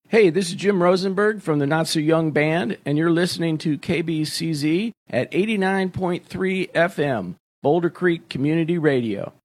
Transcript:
Hey, this is Jim Rosenberg from the Not So Young Band, and you're listening to KBCZ at 89.3 FM, Boulder Creek Community Radio.